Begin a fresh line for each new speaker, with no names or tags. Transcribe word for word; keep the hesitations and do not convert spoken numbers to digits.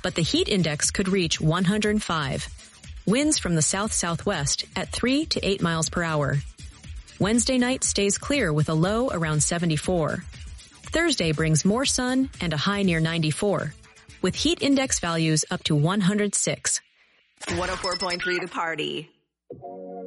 but the heat index could reach one hundred five. Winds from the south-southwest at three to eight miles per hour. Wednesday night stays clear with a low around seventy-four. Thursday brings more sun and a high near ninety-four, with heat index values up to one hundred six.
one oh four point three The Party.